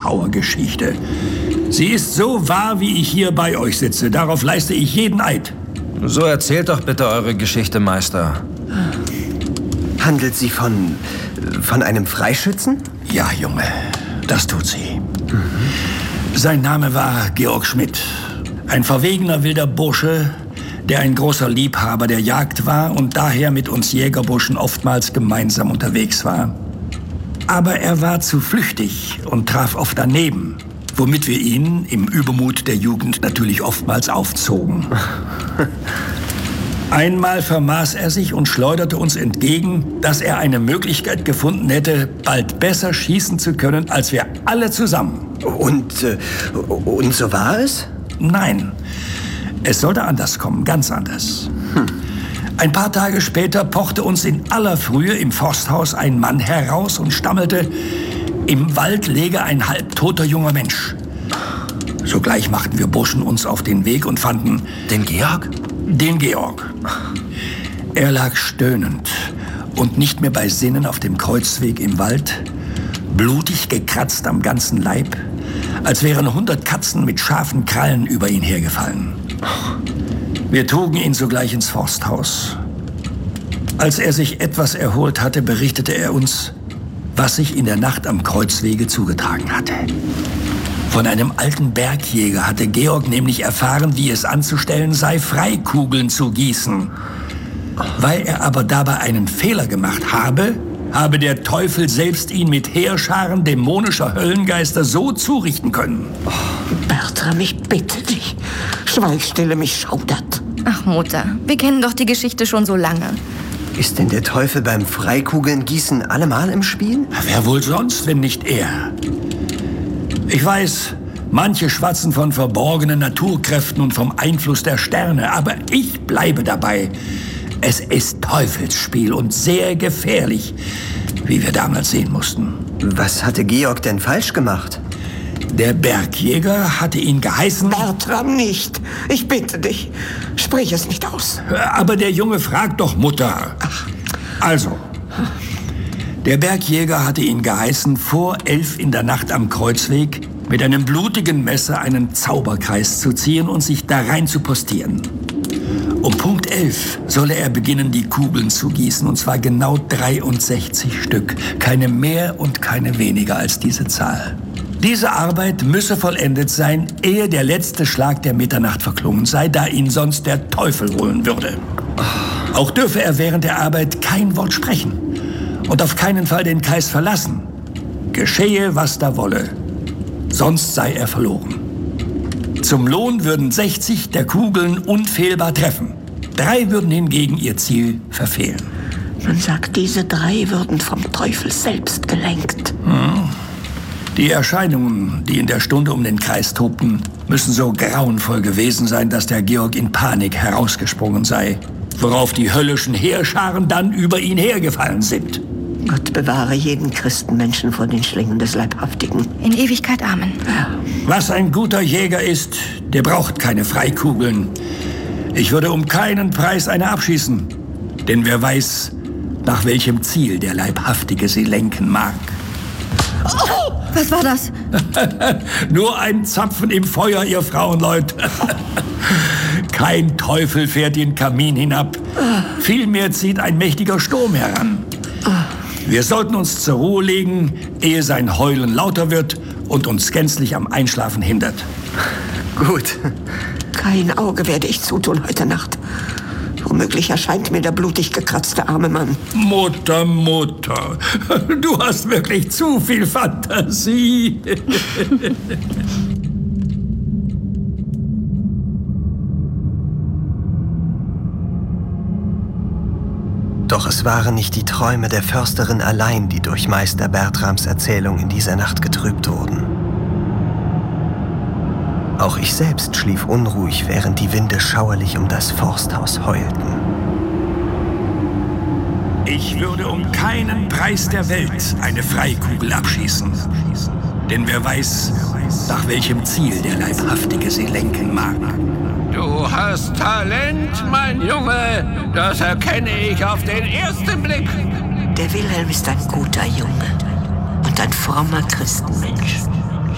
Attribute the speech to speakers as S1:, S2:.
S1: Trauergeschichte. Sie ist so wahr, wie ich hier bei euch sitze. Darauf leiste ich jeden Eid.
S2: So erzählt doch bitte eure Geschichte, Meister.
S3: Handelt sie von einem Freischützen?
S1: Ja, Junge, das tut sie. Sein Name war Georg Schmidt. Ein verwegener wilder Bursche, der ein großer Liebhaber der Jagd war und daher mit uns Jägerburschen oftmals gemeinsam unterwegs war. Aber er war zu flüchtig und traf oft daneben, womit wir ihn im Übermut der Jugend natürlich oftmals aufzogen. Einmal vermaß er sich und schleuderte uns entgegen, dass er eine Möglichkeit gefunden hätte, bald besser schießen zu können, als wir alle zusammen.
S3: Und so war es?
S1: Nein, es sollte anders kommen, ganz anders. Ein paar Tage später pochte uns in aller Frühe im Forsthaus ein Mann heraus und stammelte, im Wald läge ein halbtoter junger Mensch. Sogleich machten wir Burschen uns auf den Weg und fanden...
S2: Den Georg?
S1: Den Georg. Er lag stöhnend und nicht mehr bei Sinnen auf dem Kreuzweg im Wald, blutig gekratzt am ganzen Leib, als wären 100 Katzen mit scharfen Krallen über ihn hergefallen. Wir trugen ihn sogleich ins Forsthaus. Als er sich etwas erholt hatte, berichtete er uns, was sich in der Nacht am Kreuzwege zugetragen hatte. Von einem alten Bergjäger hatte Georg nämlich erfahren, wie es anzustellen sei, Freikugeln zu gießen. Weil er aber dabei einen Fehler gemacht habe der Teufel selbst ihn mit Heerscharen dämonischer Höllengeister so zurichten können.
S4: Bertram, ich bitte dich. Schweigstille, mich schaudert.
S5: Ach, Mutter, wir kennen doch die Geschichte schon so lange.
S3: Ist denn der Teufel beim Freikugellengießen allemal im Spiel?
S1: Wer wohl sonst, wenn nicht er? Ich weiß, manche schwatzen von verborgenen Naturkräften und vom Einfluss der Sterne, aber ich bleibe dabei. Es ist Teufelsspiel und sehr gefährlich, wie wir damals sehen mussten.
S3: Was hatte Georg denn falsch gemacht?
S1: Der Bergjäger hatte ihn geheißen...
S4: Bertram, nicht. Ich bitte dich. Sprich es nicht aus.
S1: Aber der Junge fragt doch, Mutter.
S4: Ach.
S1: Also, der Bergjäger hatte ihn geheißen, vor 11 in der Nacht am Kreuzweg mit einem blutigen Messer einen Zauberkreis zu ziehen und sich da rein zu postieren. Um Punkt 11 solle er beginnen, die Kugeln zu gießen, und zwar genau 63 Stück. Keine mehr und keine weniger als diese Zahl. Diese Arbeit müsse vollendet sein, ehe der letzte Schlag der Mitternacht verklungen sei, da ihn sonst der Teufel holen würde. Auch dürfe er während der Arbeit kein Wort sprechen und auf keinen Fall den Kreis verlassen. Geschehe, was da wolle, sonst sei er verloren. Zum Lohn würden 60 der Kugeln unfehlbar treffen. 3 würden hingegen ihr Ziel verfehlen.
S4: Man sagt, diese 3 würden vom Teufel selbst gelenkt.
S1: Die Erscheinungen, die in der Stunde um den Kreis tobten, müssen so grauenvoll gewesen sein, dass der Georg in Panik herausgesprungen sei, worauf die höllischen Heerscharen dann über ihn hergefallen sind.
S4: Gott bewahre jeden Christenmenschen vor den Schlingen des Leibhaftigen.
S5: In Ewigkeit, Amen.
S1: Was ein guter Jäger ist, der braucht keine Freikugeln. Ich würde um keinen Preis eine abschießen, denn wer weiß, nach welchem Ziel der Leibhaftige sie lenken mag.
S5: Oh, was war das?
S1: Nur ein Zapfen im Feuer, ihr Frauenleut. Kein Teufel fährt den Kamin hinab. Vielmehr zieht ein mächtiger Sturm heran. Wir sollten uns zur Ruhe legen, ehe sein Heulen lauter wird und uns gänzlich am Einschlafen hindert.
S3: Gut.
S4: Kein Auge werde ich zutun heute Nacht. Womöglich erscheint mir der blutig gekratzte arme Mann.
S1: Mutter, Mutter, du hast wirklich zu viel Fantasie.
S3: Doch es waren nicht die Träume der Försterin allein, die durch Meister Bertrams Erzählung in dieser Nacht getrübt wurden. Auch ich selbst schlief unruhig, während die Winde schauerlich um das Forsthaus heulten.
S1: Ich würde um keinen Preis der Welt eine Freikugel abschießen. Denn wer weiß, nach welchem Ziel der Leibhaftige sie lenken mag.
S6: Du hast Talent, mein Junge. Das erkenne ich auf den ersten Blick.
S4: Der Wilhelm ist ein guter Junge und ein frommer Christenmensch.